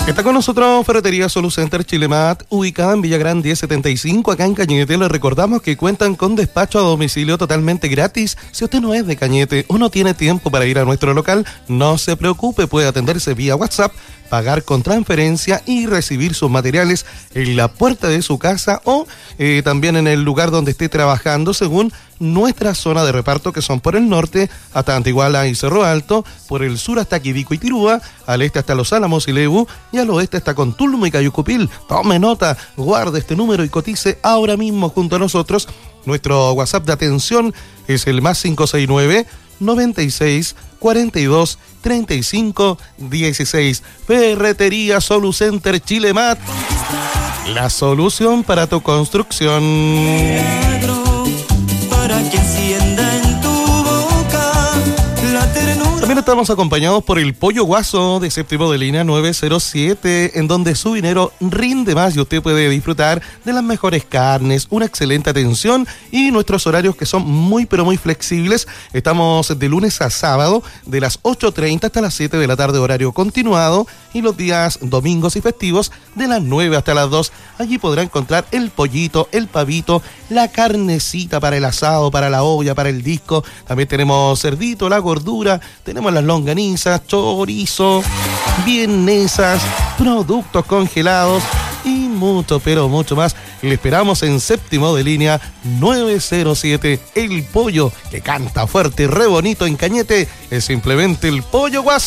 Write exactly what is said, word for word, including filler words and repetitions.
Está con nosotros Ferretería Solucenter Chilemat, ubicada en Villagrán diez setenta y cinco, acá en Cañete. Les recordamos que cuentan con despacho a domicilio totalmente gratis. Si usted no es de Cañete o no tiene tiempo para ir a nuestro local, no se preocupe, puede atenderse vía WhatsApp, pagar con transferencia y recibir sus materiales en la puerta de su casa o eh, también en el lugar donde esté trabajando, según nuestra zona de reparto, que son por el norte hasta Antiguala y Cerro Alto, por el sur hasta Quibico y Tirúa, al este hasta Los Álamos y Lebu, y al oeste hasta Contulmo y Cayucupil. Tome nota, guarde este número y cotice ahora mismo junto a nosotros. Nuestro WhatsApp de atención es el más cinco seis nueve, noventa y seis, cuarenta y dos, treinta y cinco, dieciséis. Ferretería Solucenter Chilemat, la solución para tu construcción. Para que encienda en tu boca la ternura. También estamos acompañados por el Pollo Guaso de séptimo de línea nueve cero siete, en donde su dinero rinde más y usted puede disfrutar de las mejores carnes, una excelente atención y nuestros horarios, que son muy pero muy flexibles. Estamos de lunes a sábado de las ocho treinta hasta las siete de la tarde, horario continuado, y los días domingos y festivos de las nueve hasta las dos. Allí podrá encontrar el pollito, el pavito, la carnecita para el asado, para la olla, para el disco. También tenemos cerdito, la gordura, tenemos las longanizas, chorizo, vienesas, productos congelados y mucho, pero mucho más. Le esperamos en séptimo de línea nueve cero siete. El pollo que canta fuerte y re bonito en Cañete es simplemente el Pollo Guaso.